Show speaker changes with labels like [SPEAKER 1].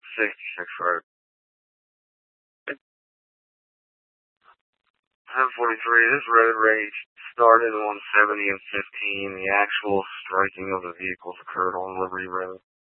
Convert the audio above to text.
[SPEAKER 1] 66 Road. 1043, this road rage started on 70 and 15. The actual striking of the vehicles occurred on Liberty Road.